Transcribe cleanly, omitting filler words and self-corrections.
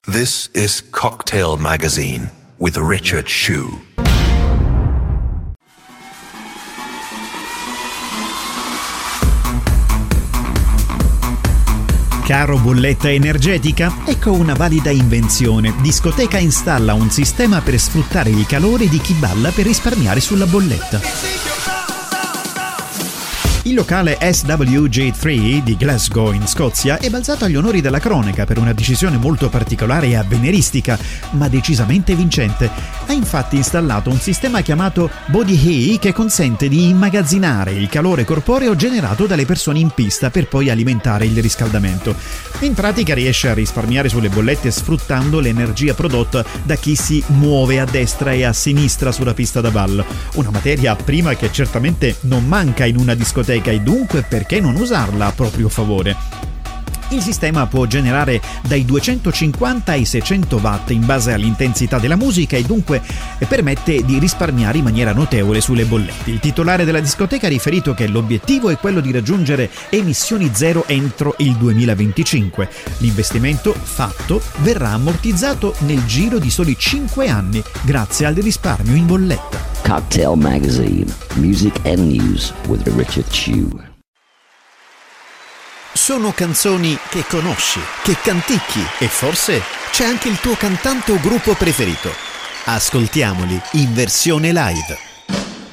This is Cocktail Magazine with Richard Shue. Caro bolletta energetica? Ecco una valida invenzione. Discoteca installa un sistema per sfruttare il calore di chi balla per risparmiare sulla bolletta. Il locale SWG3 di Glasgow in Scozia è balzato agli onori della cronaca per una decisione molto particolare e avveniristica, ma decisamente vincente. Ha infatti installato un sistema chiamato Body Heat che consente di immagazzinare il calore corporeo generato dalle persone in pista per poi alimentare il riscaldamento. In pratica riesce a risparmiare sulle bollette sfruttando l'energia prodotta da chi si muove a destra e a sinistra sulla pista da ballo. Una materia prima che certamente non manca in una discoteca e dunque perché non usarla a proprio favore? Il sistema può generare dai 250 ai 600 watt in base all'intensità della musica e dunque permette di risparmiare in maniera notevole sulle bollette. Il titolare della discoteca ha riferito che l'obiettivo è quello di raggiungere emissioni zero entro il 2025. L'investimento fatto verrà ammortizzato nel giro di soli 5 anni grazie al risparmio in bolletta. Cocktail Magazine, Music and News with Richard Shue. Sono canzoni che conosci, che canticchi e forse c'è anche il tuo cantante o gruppo preferito. Ascoltiamoli in versione live.